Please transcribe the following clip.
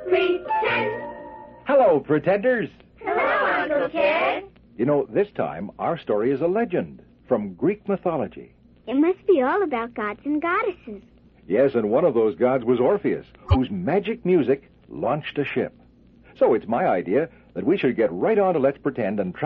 Pretend. Hello, pretenders. Hello, Uncle Ted. You know, this time our story is a legend from Greek mythology. It must be all about gods and goddesses. Yes, and one of those gods was Orpheus, whose magic music launched a ship. So it's my idea that we should get right on to Let's Pretend and try